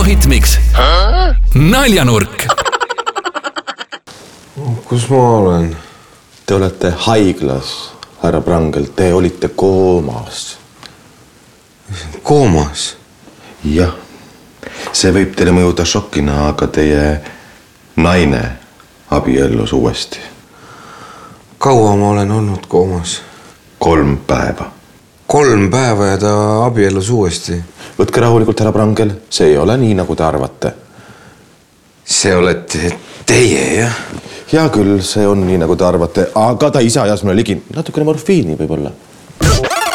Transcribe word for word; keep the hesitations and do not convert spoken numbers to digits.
Hitmix. Naljanurk. Kus ma olen? Te olete haiglas, härra Prangel. Te olite koomas. Koomas? Jah. See võib teile mõjuda šokina, aga teie naine abiellus uuesti. Kaua ma olen olnud koomas? Kolm päeva. Kolm päeva ja ta abiellus uuesti? Võtke rahulikult, härra Prangel. See ei ole nii, nagu te arvate. See olete teie, jah? Hea küll, see on nii, nagu te arvate, aga ta ise ajas mulle ligi natukene morfiini võib-olla.